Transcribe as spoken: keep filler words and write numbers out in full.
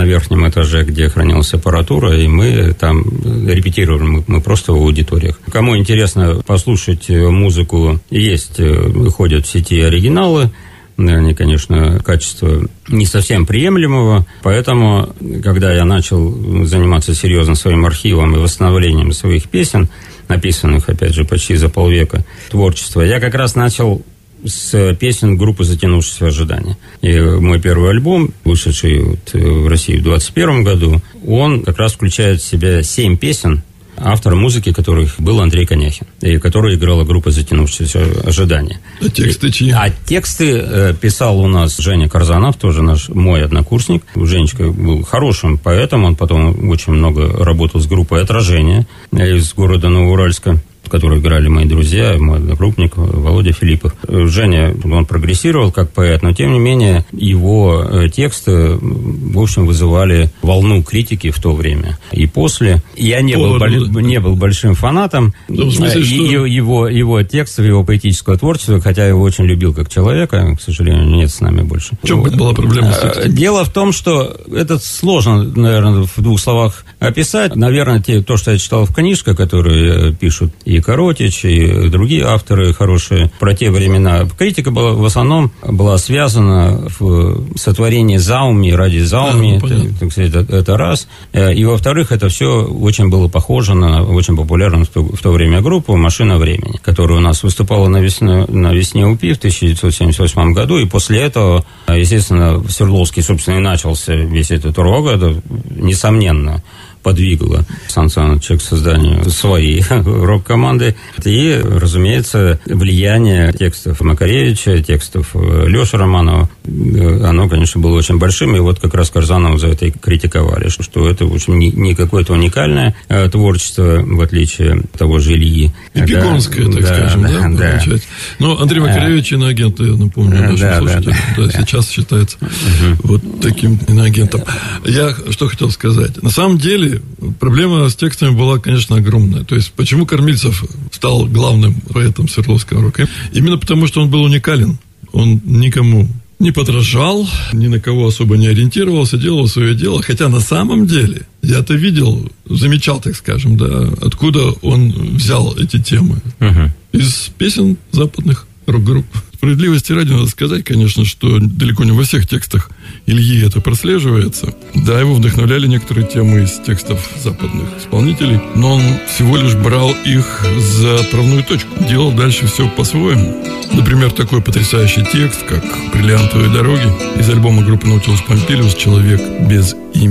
верхнем этаже, где хранилась аппаратура, и мы там репетировали, мы, мы просто в аудиториях. Кому интересно послушать музыку, есть, выходят в сети оригиналы. Они, конечно, качество не совсем приемлемого, поэтому, когда я начал заниматься серьезно своим архивом и восстановлением своих песен, написанных, опять же, почти за полвека творчества, я как раз начал с песен группы «Затянувшееся ожидание». И мой первый альбом, вышедший вот в России в двадцать первом году, он как раз включает в себя семь песен, автором музыки которых был Андрей Коняхин, и который играла группа «Затянувшееся ожидание». А тексты чьи? А тексты э, писал у нас Женя Карзанов, тоже наш мой однокурсник. Женечка был хорошим поэтом, он потом очень много работал с группой «Отражение» из города Новоуральска, в которой играли мои друзья, мой одногруппник Володя Филиппов. Женя, он прогрессировал как поэт, но тем не менее его тексты, в общем, вызывали волну критики в то время и после. Я не, был, бол- не был большим фанатом ну, в смысле, его, его, его текстов, его поэтического творчества, хотя я его очень любил как человека, к сожалению, нет с нами больше. В чем была проблема с текстом? Дело в том, что это сложно, наверное, в двух словах описать. Наверное, те, то, что я читал в книжках, которые пишут и Коротич, и другие авторы хорошие про те времена. Критика была, в основном была связана в сотворении зауми ради зауми, да, это, так сказать, это, это раз. И, во-вторых, это все очень было похоже на очень популярную в то, в то время группу «Машина времени», которая у нас выступала на весне, на весне УПИ в тысяча девятьсот семьдесят восьмом году, и после этого, естественно, в Свердловске, собственно, и начался весь этот рок, это, несомненно, подвигло Сан Саныча к созданию своей рок-команды. И, разумеется, влияние текстов Макаревича, текстов Леши Романова, оно, конечно, было очень большим. И вот как раз Карзанова за это и критиковали, что это, в общем, не, не какое-то уникальное творчество, в отличие от того же Ильи. Эпигонское, да, так да, скажем, да, да, да. Но Андрей Макаревич иноагент, я напомню, нашим да, слушателям, да, да, да. сейчас считается угу. вот таким иноагентом. Я что хотел сказать. На самом деле, проблема с текстами была, конечно, огромная. То есть, почему Кормильцев стал главным поэтом Свердловского рока? Именно потому, что он был уникален. Он никому не подражал, ни на кого особо не ориентировался, делал свое дело. Хотя на самом деле, я-то видел, замечал, так скажем, да, откуда он взял эти темы. Uh-huh. Из песен западных рок-групп. Справедливости ради надо сказать, конечно, что далеко не во всех текстах Ильи это прослеживается. Да, его вдохновляли некоторые темы из текстов западных исполнителей, но он всего лишь брал их за отправную точку, делал дальше все по-своему. Например, такой потрясающий текст, как «Бриллиантовые дороги» из альбома группы Наутилус Помпилиус «Человек без имени».